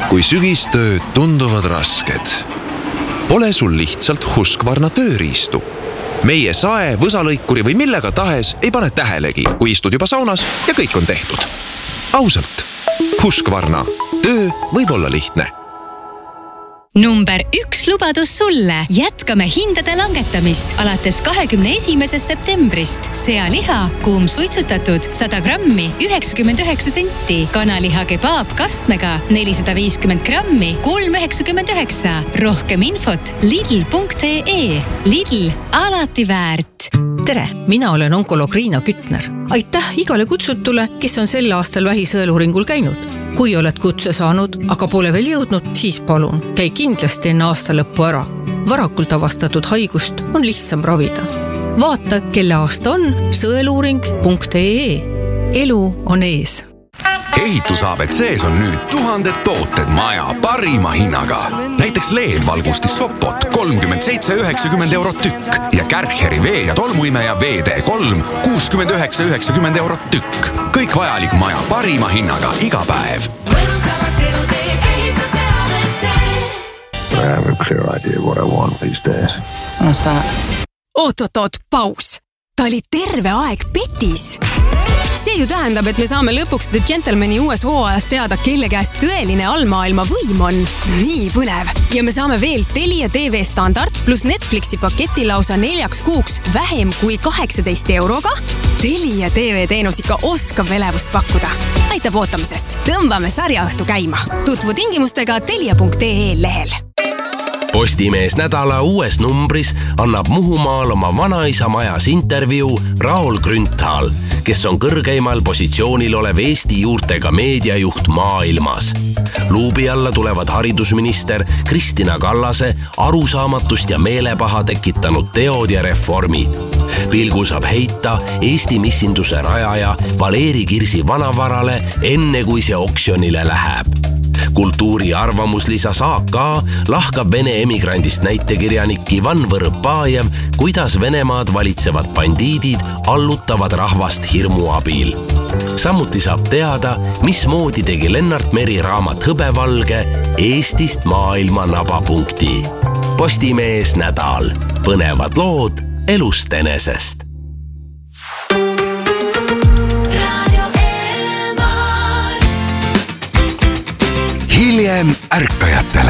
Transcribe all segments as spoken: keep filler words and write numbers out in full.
kui sügistööd tunduvad rasked. Pole sul lihtsalt Husqvarna tööriistu. Meie sae, võsalõikuri või millega tahes ei pane tähelegi, kui istud juba saunas ja kõik on tehtud. Ausalt, Husqvarna. Töö võib olla lihtne. Number üks lubadus sulle. Jätkame hindade langetamist alates kahekümne esimesest septembrist. Sealiha, kuum suitsutatud, sada grammi, üheksakümmend üheksa senti. Kanaliha kebaab kastmega, nelisada viiskümmend grammi, kolm üheksakümmend üheksa. Rohkem infot lidl punkt ee. Lidl, alati väärt. Tere, mina olen onkoloog Riina Kütner. Aitäh igale kutsutule, kes on sel aastal vähisõeluuringul käinud. Kui oled kutse saanud, aga pole veel jõudnud, siis palun, käi kindlasti enne aasta lõppu ära. Varakult avastatud haigust on lihtsam ravida. Vaata, kelle aasta on sõeluuring punkt ee. Elu on ees. Ehitus A B C's on nüüd tuhanded tooted maja parima hinnaga. Näiteks L E D-valgustis Sopot kolmkümmend seitse üheksakümmend eurot tükk ja Kärcheri vee- ja tolmuimeja V D kolm kuuskümmend üheksa üheksakümmend eurot tükk. Kõik vajalik maja parima hinnaga iga päev. I have a clear idea what I want these days. What's that? Oot, oot, oot, paus. Ta oli terve aeg petis. See ju tähendab, et me saame lõpuks The Gentlemani uues hooajas teada, kelle käest tõeline allmaailma võim on. Nii põnev. Ja me saame veel Telia T V standard plus Netflixi paketi lausa neljaks kuuks vähem kui kaheksateist euroga. Telia T V teenus ikka oskab elevust pakkuda. Aitab ootamisest. Tõmbame sarjaõhtu käima. Tutvu tingimustega telia punkt ee lehel. Postimees nädala uues numbris annab Muhumaal oma vanaisa majas intervjuu Raul Grünthal, kes on kõrgeimal positsioonil olev Eesti juurtega meediajuht maailmas. Luubi alla tulevad haridusminister Kristina Kallase arusaamatust ja meelepaha tekitanud teod ja reformid. Pilgu saab heita Eesti missinduse rajaja Valeri Kirsi vanavarale enne kui see oksjonile läheb. Kultuuri arvamuslisas A K lahkab Vene emigrandist näitekirjanik Ivan Võrõpajev, kuidas Venemaad valitsevad bandiidid allutavad rahvast hirmu abil. Samuti saab teada, mismoodi tegi Lennart Meri raamat Hõbevalge Eestist maailma nabapunkti. Postimees nädal. Põnevad lood elust enesest. Hiljem ärkajatele.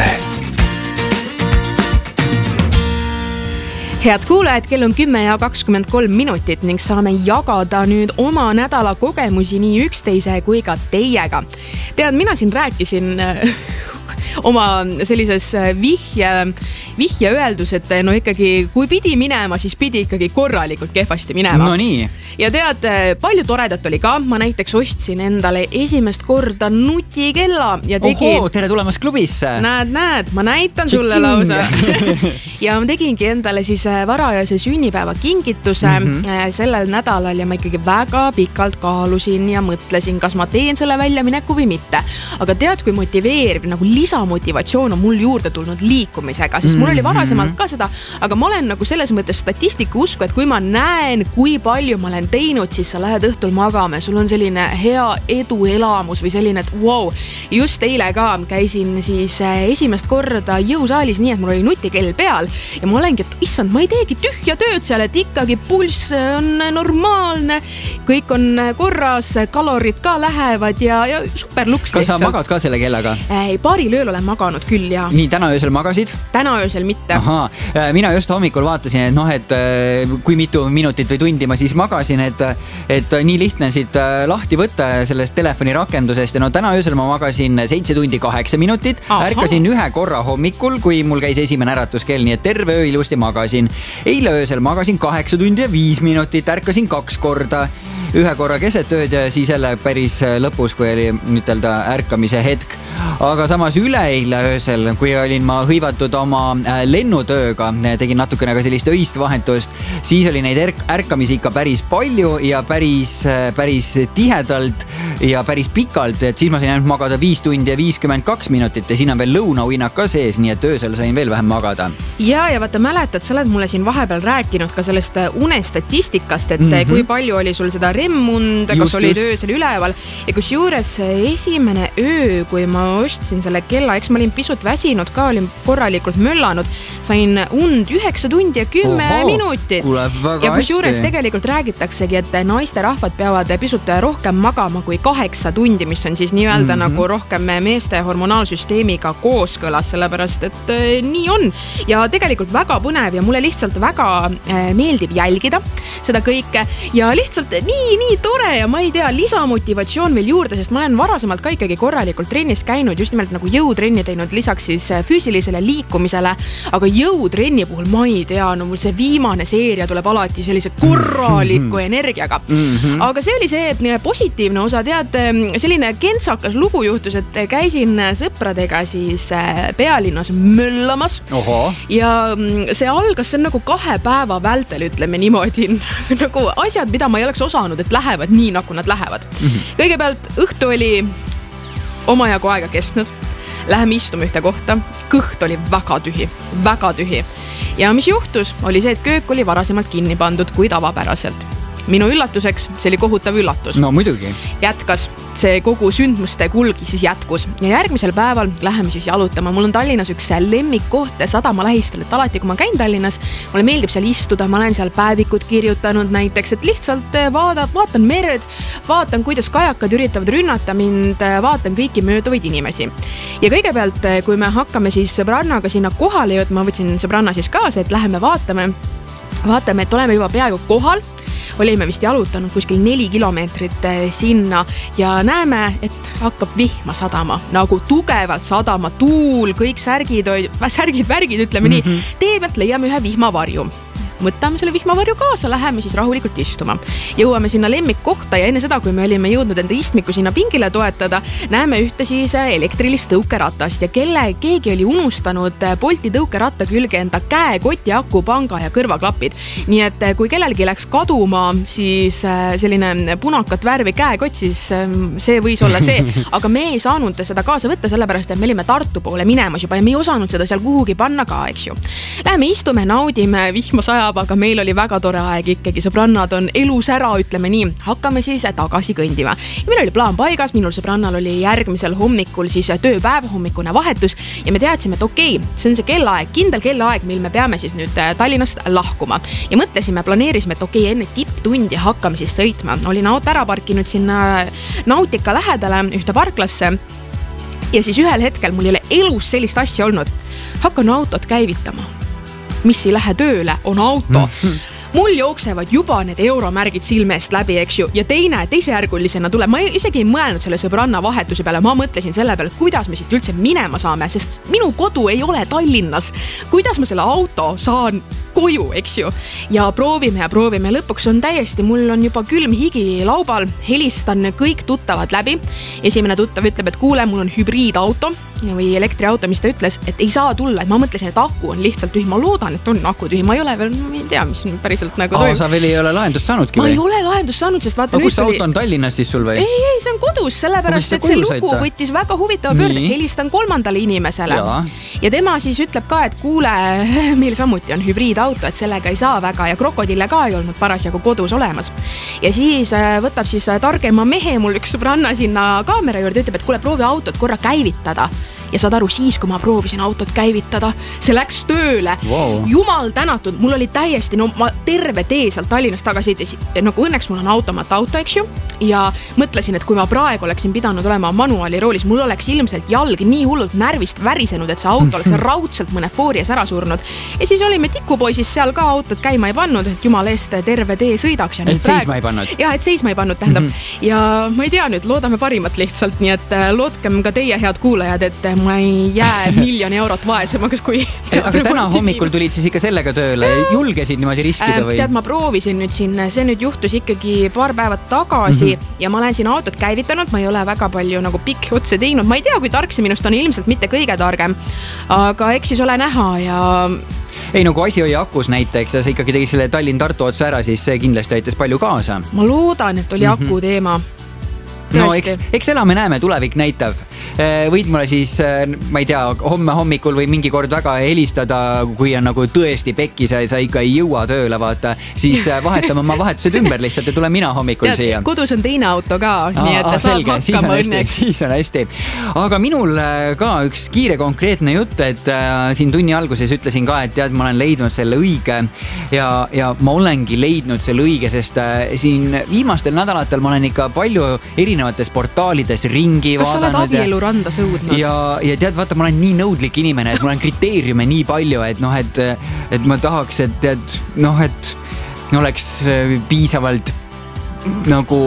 Head kuulajad, kell on kümme ja kakskümmend kolm minutit ning saame jagada nüüd oma nädala kogemusi nii üksteise kui ka teiega. Tead, mina siin rääkisin oma sellises vihje, vihje öeldus, et no ikkagi, kui pidi minema, siis pidi ikkagi korralikult kehvasti minema. No nii. Ja tead, palju toredat oli ka. Ma näiteks ostsin endale esimest korda nutikella ja tegin... Oho, tere tulemast klubisse. Näed, näed, ma näitan sulle lausa. Ja ma tegingi endale siis varajase sünnipäeva kingituse mm-hmm. sellel nädalal ja ma ikkagi väga pikalt kaalusin ja mõtlesin, kas ma teen selle väljamineku või mitte. Aga tead, kui motiveeriv, nagu lisamotivatsioon on mul juurde tulnud liikumisega, sest mul oli varasemalt ka seda, aga ma olen nagu selles mõttes statistika usku, et kui ma näen, kui palju ma olen teinud, siis sa lähed õhtul magama ja sul on selline hea eduelamus või selline, et wow. Just eile ka käisin siis esimest korda jõusaalis nii, et mul oli nutikell peal ja ma olengi, et issand, ma ei teegi tühja tööd seal, et ikkagi pulss on normaalne, kõik on korras, kalorid ka lähevad ja, ja super luks. Kas sa magad ka selle kellaga? Ei, paaril ööl olen maganud küll ja. Nii, täna öösel magasid? Täna öösel mitte. Aha, mina just hommikul vaatasin, et noh, et kui mitu minutit või tundi ma siis magasin, et, et nii lihtne siit lahti võtta sellest telefoni rakendusest ja no täna öösel ma magasin seitse tundi kaheksa minutit, Aha. ärkasin ühe korra hommikul, kui mul käis esimene äratuskell, nii et terve öö ilusti magasin. Eile öösel magasin kaheksa tundi ja viis minutit, ärkasin kaks korda, ühe korra keset ööd ja siis jälle päris lõpus, kui oli ütelda ärkamise hetk. Aga samas üleeile öösel, kui olin ma hõivatud oma lennutööga, tegin natukene ka sellist öist vahetust, siis oli neid ärkamisi ikka päris palju ja päris, päris tihedalt. ja päris pikalt, et siis ma sain ainult magada viis tundi ja viiskümmend kaks minutit ja siin on veel lõunauinnak ka sees, nii et öösel sain veel vähem magada. Ja, ja vaata, mäletad, sa oled mulle siin vahepeal rääkinud ka sellest unestatistikast, et mm-hmm. kui palju oli sul seda remmund, kas just, olid öösel üleval ja kus juures esimene öö, kui ma ostsin selle kella, eks ma olin pisut väsinud ka, olin korralikult möllanud, sain und üheksa tundi ja kümme Oho, minutit. Ja kus juures tegelikult räägitaksegi, et naiste rahvad peavad pisut rohkem magama kui kaheksa tundi, mis on siis nii-öelda mm-hmm. nagu rohkem meeste hormonaalsüsteemiga kooskõlas, sellepärast, et äh, nii on. Ja tegelikult väga põnev ja mulle lihtsalt väga äh, meeldib jälgida seda kõike ja lihtsalt nii, nii tore ja ma ei tea, lisamotivatsioon veel juurde, sest ma olen varasemalt ka ikkagi korralikult trennist käinud, just nimelt nagu jõutrenni teinud lisaks siis füüsilisele liikumisele, aga jõutrenni puhul ma ei tea, no mul see viimane seeria tuleb alati sellise korraliku energiaga. Mm-hmm. Aga see oli see positiivne osa, tead, selline kentsakas lugu juhtus, et käisin sõpradega siis pealinnas möllamas. Oho. Ja see algas, see on nagu kahe päeva vältel, ütleme niimoodi, nagu asjad, mida ma ei oleks osanud, et lähevad nii, nagu nad lähevad. Mm-hmm. Kõigepealt õhtu oli omajagu aega kestnud, läheme istume ühte kohta, kõht oli väga tühi, väga tühi. Ja mis juhtus, oli see, et köök oli varasemalt kinni pandud kui tavapäraselt. Minu üllatuseks, see oli kohutav üllatus. No muidugi. Jätkas, see kogu sündmuste kulgi siis jätkus. Ja järgmisel päeval läheme siis jalutama. Mul on Tallinnas üks lemmikkoht sadama lähistel, et alati kui ma käin Tallinnas, mulle meeldib seal istuda, ma olen seal päevikud kirjutanud näiteks, et lihtsalt vaada, vaatan merd, vaatan, kuidas kajakad üritavad rünnata mind, vaatan kõiki mööduvaid inimesi. Ja kõigepealt, kui me hakkame siis sõbrannaga sinna kohale jõudma, võtsin sõbranna siis kaasa, et läheme vaatame, vaatame, et oleme juba peaaegu kohal. Olime vist jalutanud kuskil neli kilomeetrit sinna ja näeme, et hakkab vihma sadama, nagu tugevalt sadama, tuul, kõik särgid, särgid, värgid, ütleme mm-hmm. nii. Tee pealt leiame ühe vihmavarju. Mõttame selle vihmavarju kaasa, läheme siis rahulikult istuma. Jõuame sinna lemmikkohta ja enne seda, kui me olime jõudnud enda istmiku sinna pingile toetada, näeme ühte siis elektrilist tõukeratast ja kelle keegi oli unustanud Bolti tõukeratta külge enda käe, koti, aku, panga ja kõrvaklapid. Nii et kui kellelgi läks kaduma siis selline punakat värvi käekott, siis see võis olla see, aga me ei saanud seda kaasa võtta, sellepärast, et me olime Tartu poole minemas juba ja me ei osanud seda seal kuhugi panna ka, eks ju. Läheme istume, naudime, vihma sajab, aga meil oli väga tore aeg ikkagi, sõbrannad on elus ära, ütleme nii, hakkame siis tagasi kõndima. Ja meil oli plaan paigas, minul sõbrannal oli järgmisel hommikul siis tööpäev, hommikune vahetus ja me teadsime, et okei, see on see kellaaeg, kindel kellaaeg, mil me peame siis nüüd Tallinnast lahkuma. Ja mõtlesime, planeerisime, et okei, enne tipptundi hakkame siis sõitma. Olin auto ära parkinud sinna Nautika lähedale ühte parklasse ja siis ühel hetkel mul ei ole elus sellist asja olnud. Hakkan autot käivitama. Mis ei lähe tööle, on auto. Mul jooksevad juba need euromärgid silmest läbi, eks ju, ja teine, teisejärgulisena tuleb, ma isegi ei mõelnud selle sõbranna vahetuse peale, ma mõtlesin selle peale, kuidas me siit üldse minema saame, sest minu kodu ei ole Tallinnas. Kuidas ma selle auto saan koju, eks ju, ja proovime ja proovime, lõpuks on täiesti, mul on juba külm higi laubal, helistan kõik tuttavad läbi, esimene tuttav ütleb, et kuule, mul on hübriidauto või elektriauto, mis ta ütles, et ei saa tulla, et ma mõtlesin, et aku on lihtsalt tühi, ma loodan, et on aku tühi, ma ei ole veel, ma ei tea, mis päriselt nagu toimub. Sa veel ei ole lahendust saanudki või? Ma ei ole lahendust saanud, sest vaata nüüd... Kus auto on Tallinnas siis sul või? Ei, ei, see on kodus, sellepärast, et see lugu võttis väga huvitava pöörde, helistan kolmandale inimesele ja. ja tema siis ütleb ka, et kuule, meil samuti on hübriidauto, et sellega ei saa väga ja krokodille ka ei olnud parasjagu kodus olemas. Ja siis võtab siis targema mehe mul üks sõbranna sinna kaamera juurde, ütleb, et kuule, proovi autot korra käivitada. Ja saad aru, siis kui ma proovisin autot käivitada, see läks tööle. Wow. Jumal tänatud, mul oli täiesti, no ma terve tee sealt Tallinnast tagasi, nagu õnneks mul on automat auto, eks ju, ja mõtlesin, et kui ma praegu oleksin pidanud olema manuaali roolis, mul oleks ilmselt jalg nii hullult närvist värisenud, et see auto oleks raudselt mõne foorias ära surnud. Ja siis olime tikupoisis seal ka autot käima ei pannud, et jumal eest terve tee sõidaks. Ja et praegu... seisma ei pannud. Ja, et seisma ei pannud, tähendab. Mm-hmm. Ja ma ei tea nüüd, loodame parimat lihtsalt, nii et lootkem ka teie head kuulajad, et ma ei jää miljoni eurot vaesemaks kui... Aga täna hommikul tulid siis ikka sellega tööle, julgesid niimoodi riskida või? Tead, ma proovisin nüüd siin, see nüüd juhtus ikkagi paar päevat tagasi mm-hmm. ja ma olen siin autot käivitanud, ma ei ole väga palju nagu pikki otse teinud, ma ei tea, kui tark see minust on, ilmselt mitte kõige targem, aga eks siis ole näha ja... Ei, no kui asi oli akus näiteks ja sa ikkagi tegi selle Tallinn-Tartu otsa ära, siis see kindlasti aitas palju kaasa. Ma loodan, et oli mm-hmm. aku teema. no eks, eks elame näeme, tulevik näitab. Võid mulle siis, ma ei tea, homme hommikul või mingi kord väga helistada, kui on nagu tõesti pekkis ja sa ikka ei jõua tööle, vaata, siis vahetame oma vahetused ümber lihtsalt ja tule mina hommikul Tead, siia. Kodus on teine auto ka, aa, nii et ta saab selge, hakkama õnneks. Siis on hästi. Aga minul ka üks kiire konkreetne jutt, et äh, siin tunni alguses ütlesin ka, et tead, ma olen leidnud selle õige ja, ja ma olengi leidnud selle õige, sest äh, siin viimastel nädalatel ma olen ikka palju erinevates portaalides ringi Kas vaadanud. Kas sa oled abielu randa sõudnud? Ja, ja tead, vaata, ma olen nii nõudlik inimene, et mul on kriteeriume nii palju, et noh, et, et ma tahaks, et tead, noh, et oleks piisavalt nagu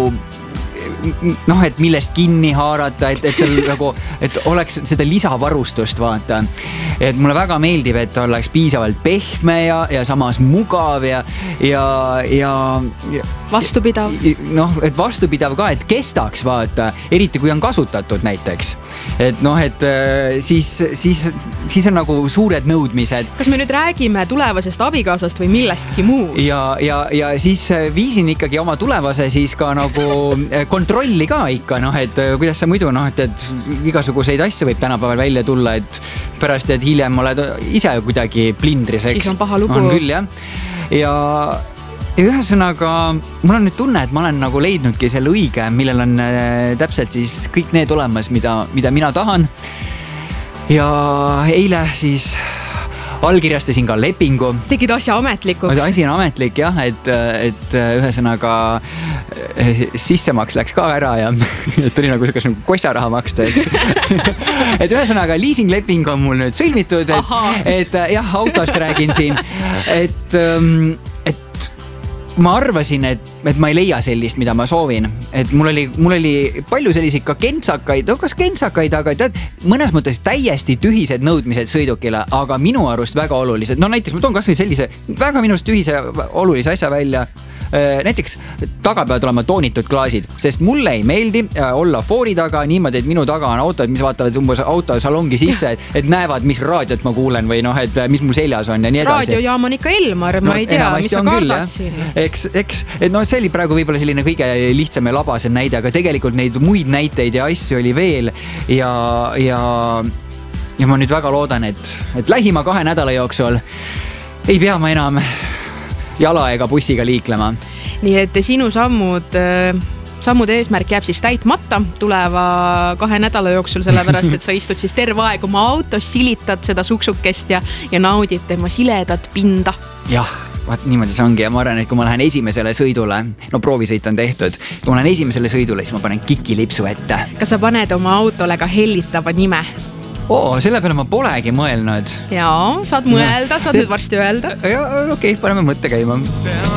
noh, et millest kinni haarata, et, et seal nagu, et oleks seda lisavarustust, vaata. Et mulle väga meeldib, et oleks piisavalt pehme ja, ja samas mugav ja, ja, ja, ja vastupidav. Noh, et vastupidav ka, et kestaks, vaata, eriti kui on kasutatud näiteks. Et noh, et siis, siis, siis on nagu suured nõudmised. Kas me nüüd räägime tulevasest abikaasast või millestki muust? Ja, ja, ja siis viisin ikkagi oma tulevase siis ka nagu kontrolli ka ikka, noh, et kuidas sa muidu, noh, et, et igasuguseid asju võib tänapäeval välja tulla, et pärast, et hiljem oled ise kuidagi plindris, eks. Siis on paha lugu. On küll, jah. Ja, ja ühesõnaga, mul on nüüd tunne, et ma olen nagu leidnudki selle õige, millel on täpselt siis kõik need olemas, mida, mida mina tahan. Ja eile siis allkirjastasin ka lepingu. Tegid asja ametlikuks. Asi on ametlik, jah, et, et ühesõnaga sissemaks läks ka ära ja tuli nagu selline kossaraha maksta, eks. Et ühesõnaga leasingleping on mul nüüd sõlmitud, et, et jah, autost räägin siin, et, et ma arvasin, et, et ma ei leia sellist, mida ma soovin. Et mul oli, mul oli palju selliseid ka kentsakaid, no kas kentsakaid, aga tead, mõnes mõttes täiesti tühised nõudmised sõidukile, aga minu arust väga olulised. No näiteks ma toon kas või sellise väga minust tühise olulise asja välja. Näiteks taga peavad olema toonitud klaasid, sest mulle ei meeldi olla foori taga niimoodi, et minu taga on autod, mis vaatavad umbes autosalongi sisse, et, et näevad, mis raadiot ma kuulen või noh, et mis mul seljas on ja nii edasi. Raadiojaam on ikka Elmar, ma no, ei tea, mis sa kardad siin. Eks, eks, et no see oli praegu võib-olla selline kõige lihtsam ja labasem näide, aga tegelikult neid muid näiteid ja asju oli veel ja, ja, ja ma nüüd väga loodan, et, et lähima kahe nädala jooksul ei pea ma enam jala ega bussiga liiklema. Nii et sinu sammud, sammude eesmärk jääb siis täitmata tuleva kahe nädala jooksul, sellepärast, et sa istud siis terve aeg oma autos, silitad seda suksukest ja, ja naudid tema siledat pinda. Jah, vaat niimoodi see ongi ja ma arvan, et kui ma lähen esimesele sõidule, no proovisõit on tehtud, kui ma lähen esimesele sõidule, siis ma panen kikilipsu ette. Kas sa paned oma autole ka hellitava nime? Oo, selle peale ma polegi mõelnud. Jaa, saad mõelda, saad Te... nüüd varsti öelda. Ja, okei, okay, paneme mõtte käima.